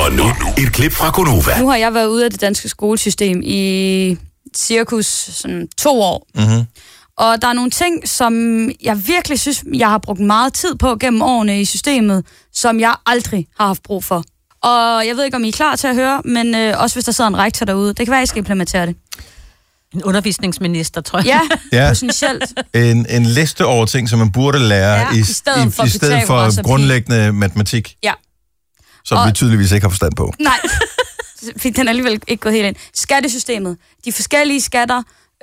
Og nu et klip fra Gonova. Nu har jeg været ude af det danske skolesystem i cirkus sådan 2 år. Mm-hmm. Og der er nogle ting, som jeg virkelig synes, jeg har brugt meget tid på gennem årene i systemet, som jeg aldrig har haft brug for. Og jeg ved ikke, om I er klar til at høre, men også hvis der sidder en rektor derude. Det kan være, at I skal implementere det. En undervisningsminister, tror jeg. Ja, potentielt. En liste over ting, som man burde lære i stedet for grundlæggende matematik. Ja. Som vi tydeligvis ikke har forstand på. Nej, fik den alligevel ikke gået helt ind. Skattesystemet. De forskellige skatter,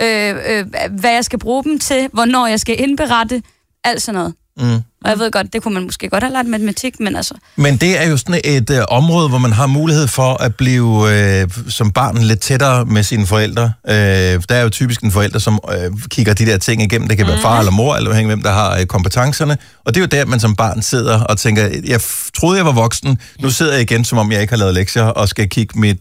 hvad jeg skal bruge dem til, hvornår jeg skal indberette, alt sådan noget. Mm. Og jeg ved godt, det kunne man måske godt have lært matematik, men altså... Men det er jo sådan et område, hvor man har mulighed for at blive som barn lidt tættere med sine forældre. Der er jo typisk en forælder, som kigger de der ting igennem. Det kan være far eller mor, eller hvem der har kompetencerne. Og det er jo der, man som barn sidder og tænker, jeg troede, jeg var voksen. Nu sidder jeg igen, som om jeg ikke har lavet lektier, og skal kigge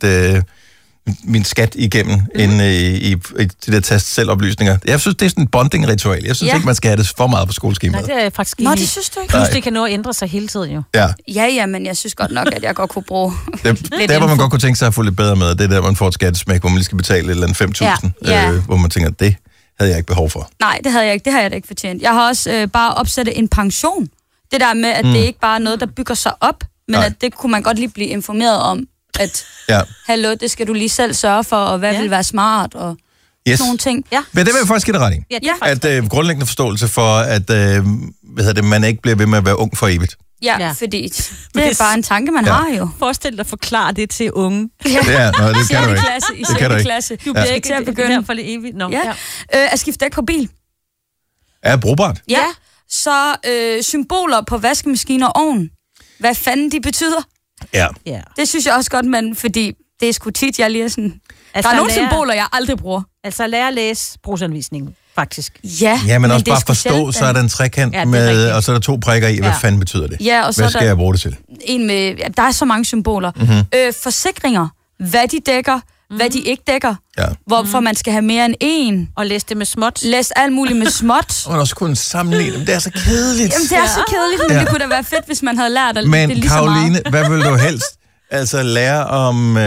min skat igennem i de der tast-selvoplysninger. Jeg synes, det er sådan et bonding-ritual. Jeg synes ikke, man skal have det for meget på skoleskemaet. Nej, det er faktisk ikke. Nå, det synes du ikke? Plus, det kan nå at ændre sig hele tiden, jo. Ja, men jeg synes godt nok, at jeg godt kunne bruge der, hvor man godt kunne tænke sig at få lidt bedre med, det er der, man får et skattesmæk, hvor man lige skal betale et eller andet 5.000, hvor man tænker, det havde jeg ikke behov for. Nej, det havde jeg ikke. Det har jeg da ikke fortjent. Jeg har også bare opsat en pension. Det der med, at det ikke bare er noget, der bygger sig op, men at det kunne man godt lige blive informeret om, at hallo, det skal du lige selv sørge for, og hvad vil være smart, og sådan nogle ting. Ja. Men det vil jeg faktisk give dig ret i. At grundlæggende forståelse for, at man ikke bliver ved med at være ung for evigt. Ja, fordi det er bare en tanke, man har jo. Forestil dig at forklare det til unge. Det kan du ikke. I 6. klasse. Du bliver ikke til at begynde for det evigt. At skifte dæk på bil. Er brugbart. Ja, så symboler på vaskemaskiner og ovn. Hvad fanden de betyder? Ja. Det synes jeg også godt, fordi det er sgu tit, jeg lige er sådan... Altså, der er nogle symboler, jeg aldrig bruger. Altså lære at læse brugsanvisningen, faktisk. Ja, men også bare forstå, så er der en trekant med, og så er der 2 prikker i. Hvad fanden betyder det? Ja, og så hvad skal jeg bruge det til? Der er så mange symboler. Mm-hmm. Forsikringer. Hvad de dækker, hvad de ikke dækker. Ja. Hvorfor man skal have mere end én. Og læse det med småt. Læs alt muligt med småt. Og man også kunne sammenligne dem. Det er så kedeligt. Jamen, det er så kedeligt, men det kunne da være fedt, hvis man havde lært at men det lige så meget. Men Karoline, hvad vil du helst? Altså lære om...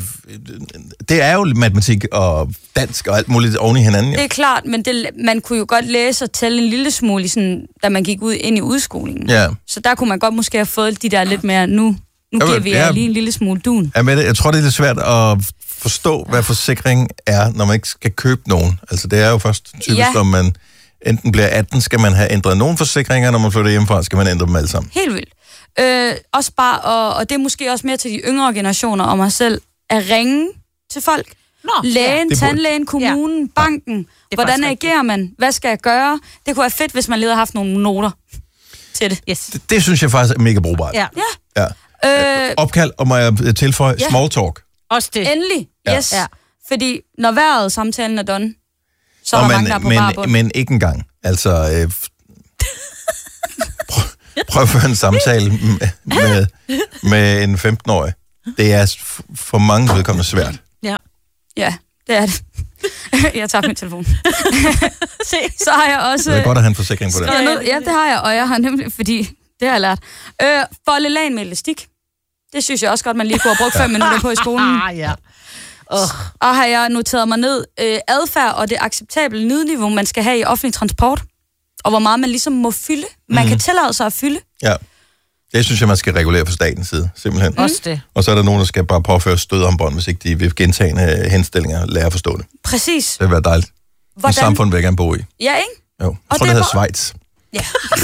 det er jo matematik og dansk og alt muligt oven i hinanden. Jo. Det er klart, men man kunne jo godt læse og tælle en lille smule, sådan, da man gik ind i udskolingen. Ja. Så der kunne man godt måske have fået de der lidt mere... Nu giver vi lige en lille smule dun. Jeg tror, det er lidt svært at forstå, hvad forsikring er, når man ikke skal købe nogen. Altså det er jo først typisk, om man enten bliver 18, skal man have ændret nogle forsikringer, når man flytter hjemmefra, skal man ændre dem alle sammen. Helt vildt. Også bare, og det er måske også mere til de yngre generationer og mig selv, at ringe til folk. Lægen, tandlægen, kommunen, banken. Hvordan agerer man? Hvad skal jeg gøre? Det kunne være fedt, hvis man lige havde haft nogle noter til det. Yes. Det synes jeg faktisk er mega brugbart. Ja. Opkald, og må jeg tilføje, small talk. Også det. Endelig, yes. Ja. Fordi når vejret samtalen er done, så er der mange, der er på barbund. Men ikke engang. Altså, prøv at føre en samtale med en 15-årig. Det er for mange vedkommende svært. Ja, det er det. Jeg tager min telefon. Så har jeg også... Det er godt at have en forsikring på det. Ja, det har jeg, og jeg har nemlig, fordi det har jeg lært. Folde lagen med elastik. Det synes jeg også godt, man lige kunne have brugt 5 minutter på i skolen. Og har jeg noteret mig ned adfærd og det acceptable lydniveau, man skal have i offentlig transport. Og hvor meget man ligesom må fylde. Man kan tillade sig at fylde. Ja. Det synes jeg, man skal regulere fra statens side, simpelthen. Også det. Og så er der nogen, der skal bare påføre stødombånd, hvis ikke de vil gentagende henstillinger lære at forstå det. Præcis. Det vil være dejligt. Hvordan? Et samfund vil jeg gerne bo i. Ja, ikke? Jo. Jeg tror, det hedder Schweiz. Ja.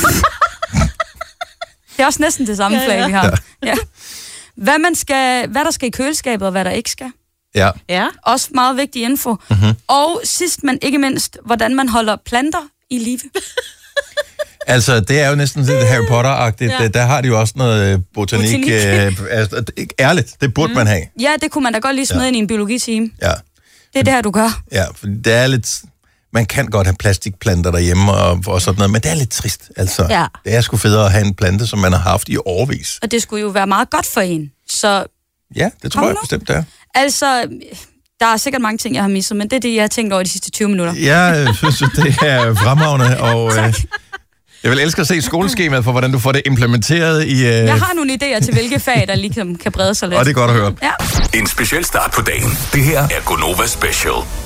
Det er også næsten det samme flag, vi har. Ja. Hvad der skal i køleskabet, og hvad der ikke skal. Ja. Også meget vigtig info. Mm-hmm. Og sidst, men ikke mindst, hvordan man holder planter i live. Altså, det er jo næsten lidt Harry Potter-agtigt. Ja. Der har de jo også noget botanik. Ærligt, det burde man have. Ja, det kunne man da godt lige smide ind i en biologitime. Ja. Det er det her, du gør. Ja, for det er lidt... Man kan godt have plastikplanter derhjemme og sådan noget, men det er lidt trist. Altså, det er sgu federe at have en plante, som man har haft i årevis. Og det skulle jo være meget godt for en. Så... Ja, det tror jeg bestemt, det er. Altså... Der er sikkert mange ting, jeg har misset, men det er det, jeg har tænkt over de sidste 20 minutter. Jeg synes, det er fremragende, og Jeg vil elske at se skoleskemaet for, hvordan du får det implementeret i... Jeg har nogle idéer til, hvilke fag, der ligesom kan brede sig lidt. Og det er godt at høre. Ja. En speciel start på dagen. Det her er Gonova Special.